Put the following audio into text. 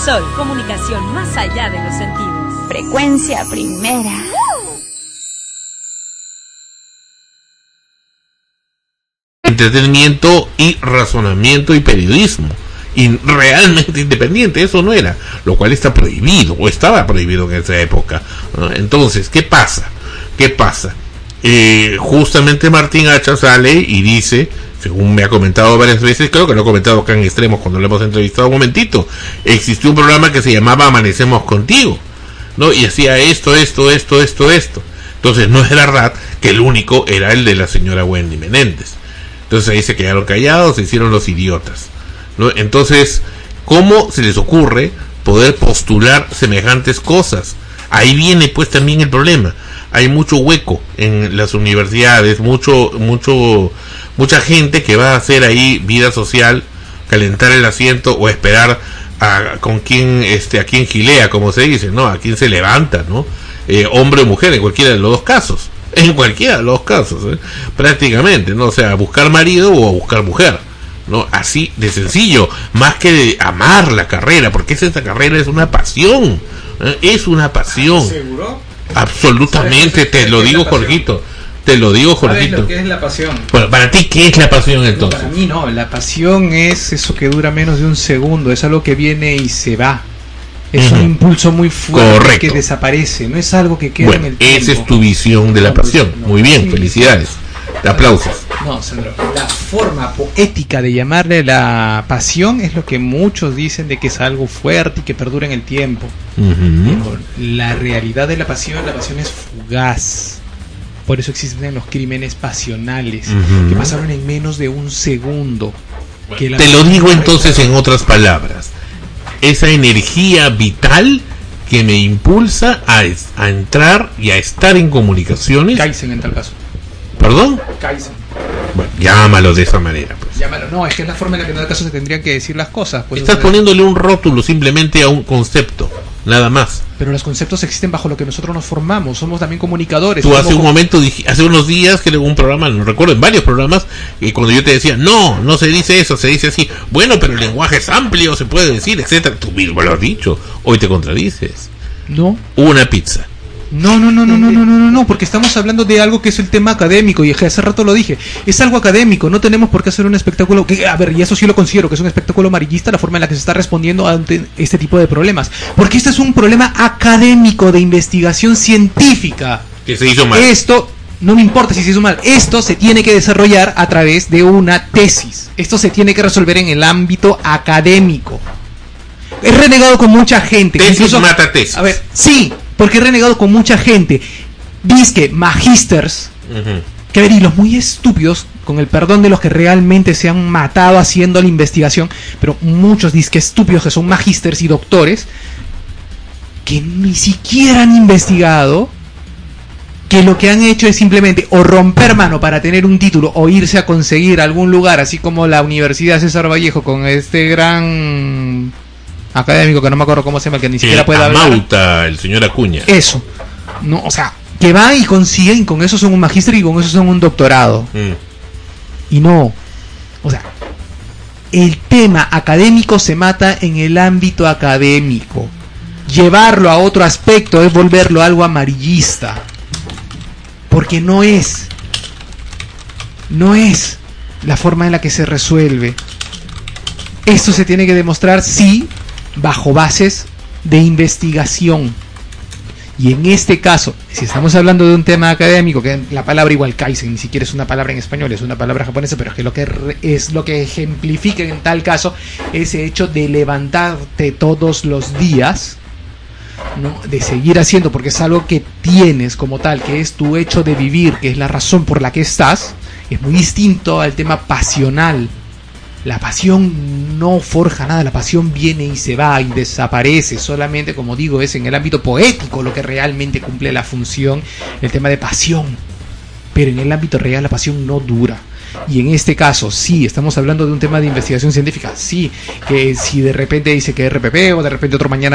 Sol, comunicación más allá de los sentidos. Frecuencia primera. Entretenimiento y razonamiento y periodismo. Y realmente independiente, eso no era, lo cual está prohibido, o estaba prohibido en esa época, ¿no? Entonces, ¿qué pasa? Justamente Martín Hacha sale y dice, según me ha comentado varias veces, creo que lo he comentado acá en Extremos cuando lo hemos entrevistado un momentito, existió un programa que se llamaba Amanecemos Contigo, ¿no? Y hacía esto. Entonces no es verdad que el único era el de la señora Wendy Menéndez. Entonces ahí se quedaron callados, se hicieron los idiotas, ¿no? Entonces, ¿cómo se les ocurre poder postular semejantes cosas? Ahí viene pues también el problema. Hay mucho hueco en las universidades, mucha gente que va a hacer ahí vida social, calentar el asiento o esperar a quien gilea, como se dice, ¿no? A quien se levanta, ¿no? Hombre o mujer, en cualquiera de los dos casos. Prácticamente, ¿no? O sea, a buscar marido o a buscar mujer, ¿no? Así de sencillo, más que de amar la carrera, porque esta carrera es una pasión, ¿eh? Es una pasión. ¿Seguro? Absolutamente, te lo digo, Jorgito. ¿Sabes lo que es la pasión? Bueno, para ti, ¿qué es la pasión entonces? No, para mí no, la pasión es eso que dura menos de un segundo, es algo que viene y se va. Es un impulso muy fuerte. Correcto. Que desaparece, no es algo que queda en el tiempo. Esa es tu visión de la pasión. Muy bien, felicidades. Aplausos. No, Sandro, la forma poética de llamarle la pasión es lo que muchos dicen de que es algo fuerte y que perdura en el tiempo. Pero la realidad de la pasión es fugaz. Por eso existen los crímenes pasionales que pasaron en menos de un segundo. Que te lo digo entonces en otras palabras. Esa energía vital que me impulsa a entrar y a estar en comunicaciones. Kaizen en tal caso. ¿Perdón? Kaizen. Bueno, llámalo de esa manera, pues. Llámalo. No, es que es la forma en la que en tal caso se tendrían que decir las cosas. Pues, estás poniéndole un rótulo simplemente a un concepto, nada más. Pero los conceptos existen bajo lo que nosotros nos formamos. Somos también comunicadores. Tú hace unos días que en un programa, no recuerdo, en varios programas, y cuando yo te decía, no se dice eso, se dice así. Bueno, pero el lenguaje es amplio, se puede decir, etcétera. Tú mismo lo has dicho. Hoy te contradices. No. Una pizza. No, porque estamos hablando de algo que es el tema académico, y hace rato lo dije, es algo académico, no tenemos por qué hacer un espectáculo, y eso sí lo considero, que es un espectáculo amarillista, la forma en la que se está respondiendo ante este tipo de problemas, porque este es un problema académico de investigación científica. Que se hizo mal. Esto, no me importa si se hizo mal, esto se tiene que desarrollar a través de una tesis, esto se tiene que resolver en el ámbito académico. He renegado con mucha gente. Tesis incluso, mata tesis. A ver, sí, porque he renegado con mucha gente. Disque magísters, que ver, y los muy estúpidos, con el perdón de los que realmente se han matado haciendo la investigación, pero muchos disque estúpidos que son magísters y doctores, que ni siquiera han investigado, que lo que han hecho es simplemente o romper mano para tener un título o irse a conseguir algún lugar, así como la Universidad César Vallejo con este gran académico que no me acuerdo cómo se llama, que ni siquiera puede hablar. Amauta, el señor Acuña. Eso. No, o sea, que van y consiguen, y con eso son un magíster y con eso son un doctorado. Y no. O sea, el tema académico se mata en el ámbito académico. Llevarlo a otro aspecto es volverlo algo amarillista. Porque no es la forma en la que se resuelve. Esto se tiene que demostrar, sí, bajo bases de investigación. Y en este caso, si estamos hablando de un tema académico, que la palabra igual Kaizen ni siquiera es una palabra en español, es una palabra japonesa, pero es lo que ejemplifica en tal caso ese hecho de levantarte todos los días, ¿no? De seguir haciendo, porque es algo que tienes como tal, que es tu hecho de vivir, que es la razón por la que estás. Es muy distinto al tema pasional. La pasión no forja nada, la pasión viene y se va y desaparece, solamente, como digo, es en el ámbito poético lo que realmente cumple la función, el tema de pasión, pero en el ámbito real la pasión no dura. Y en este caso, sí, estamos hablando de un tema de investigación científica, sí, que si de repente dice que RPP o de repente otro mañana